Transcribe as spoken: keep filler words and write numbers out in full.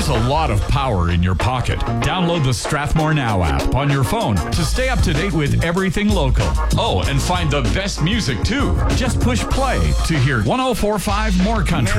There's a lot of power in your pocket. Download the Strathmore Now app on your phone to stay up to date with everything local. Oh, and find the best music too. Just push play to hear one oh four point five More Country.